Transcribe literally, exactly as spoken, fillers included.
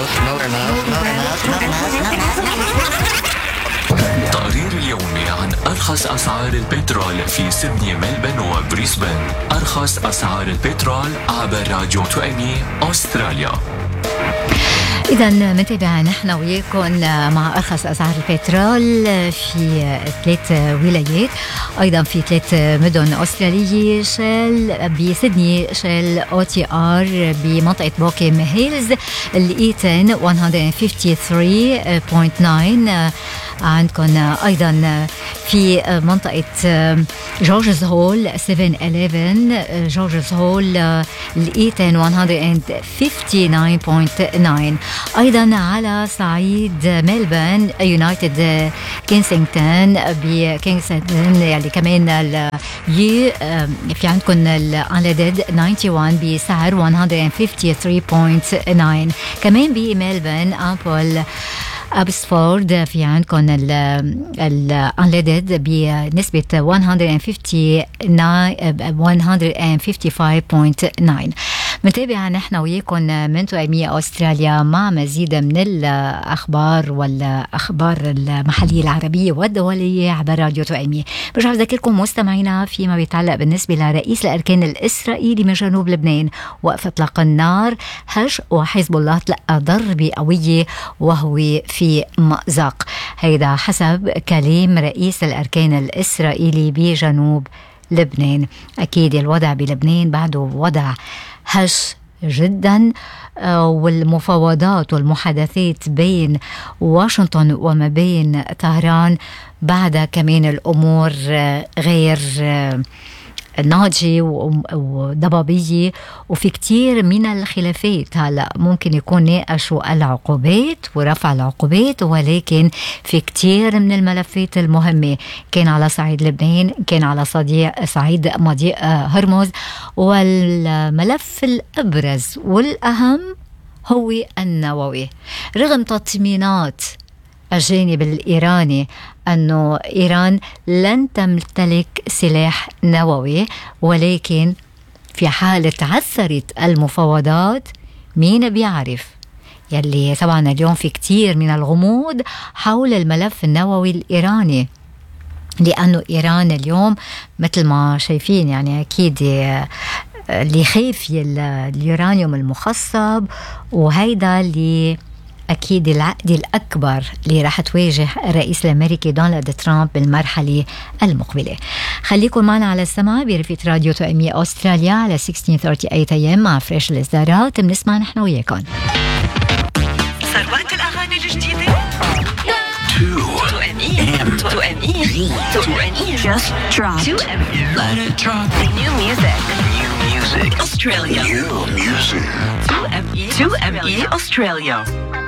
تقرير اليومي عن أرخص أسعار البترول في سيدني، ملبن وبريسبن. أرخص أسعار البترول عبر راديو تو إم إي أستراليا. إذا متابعة نحن وياكم مع أرخص أسعار البترول في ثلاث ولايات، أيضا في ثلاث مدن أسترالية: شيل بسيدني، شيل أو تي آر بمنطقة بوكيم هيلز، الإيتن مية وخمسة وثلاثين فاصلة تسعة. عندكم أيضا في منطقة جورجز هول سفن إليفن، جورجز هول الإيتن مية وخمسة وخمسين فاصلة تسعة. أيضا على صعيد ملبن يونايتد كينسينغتون بكينسينغتون، يعني كمان اليو في عندكم الأنليدد واحد وتسعين بسعر مية وخمسة وخمسين فاصلة تسعة. كمان بملبن أمبول أبسفورد في عندكم الأنليدد بنسبة مية وخمسة وخمسين فاصلة تسعة. متابعة نحن وياكم من تو إم إي أستراليا مع مزيد من الأخبار والأخبار المحلية العربية والدولية عبر راديو تو إم إي. برجع بذكركم مستمعينا فيما بيتعلق بالنسبة لرئيس الأركان الإسرائيلي من جنوب لبنان، وقف إطلاق النار هش وحزب الله تلقى ضربة قوية وهو في مأزق. هيدا حسب كلام رئيس الأركان الإسرائيلي بجنوب لبنان. أكيد الوضع بلبنان بعده وضع هش جدا، والمفاوضات والمحادثات بين واشنطن وما بين طهران بعد كمان الأمور غير ناضجة وضبابية، وفي كتير من الخلافات. هلا ممكن يكون ناقشوا العقوبات ورفع العقوبات، ولكن في كتير من الملفات المهمة كان على صعيد لبنان، كان على صعيد مضيق هرمز، والملف الأبرز والأهم هو النووي. رغم تطمينات الجانب الإيراني أنه إيران لن تمتلك سلاح نووي، ولكن في حالة تعثرت المفاوضات مين بيعرف؟ يلي طبعا اليوم في كتير من الغموض حول الملف النووي الإيراني، لأنه إيران اليوم مثل ما شايفين يعني أكيد اللي خايف اليورانيوم المخصب، وهيدا اللي أكيد العقد الأكبر اللي راح تواجه الرئيس الأمريكي دونالد ترامب بالمرحلة المقبلة. خليكم معنا على السماع برفقة راديو تو إم إي أستراليا على ستة عشر ثلاثين أيام مع فريش الإصدارات. بنسمع نحن وياكم. صار وقت الأغاني الجديدة. تو إم إي تو إم إي تو إم إي just dropped. تو إم إي let it drop. New music. New music. Australia. New music. تو إم إي تو إم إي Australia.